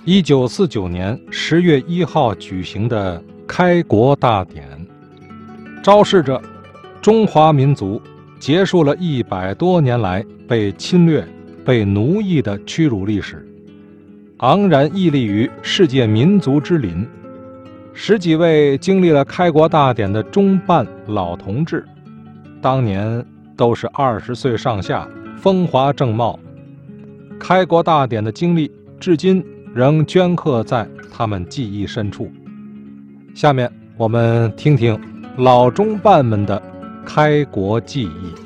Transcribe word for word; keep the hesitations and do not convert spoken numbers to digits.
一九四九年十月一号举行的开国大典，昭示着中华民族结束了一百多年来被侵略、被奴役的屈辱历史，昂然屹立于世界民族之林。十几位经历了开国大典的中办老同志，当年都是二十岁上下，风华正茂。开国大典的经历至今仍镌刻在他们记忆深处。下面我们听听老中办们的开国记忆。